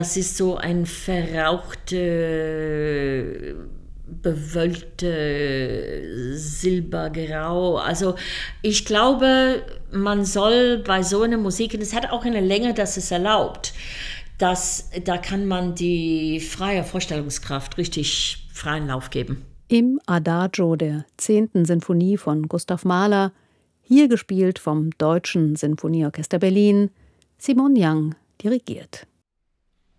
Es ist so ein verrauchte, bewölkte Silbergrau. Also ich glaube, man soll bei so einer Musik, und es hat auch eine Länge, dass es erlaubt, da kann man die freie Vorstellungskraft richtig freien Lauf geben. Im Adagio der 10. Sinfonie von Gustav Mahler, hier gespielt vom Deutschen Sinfonieorchester Berlin, Simon Young dirigiert.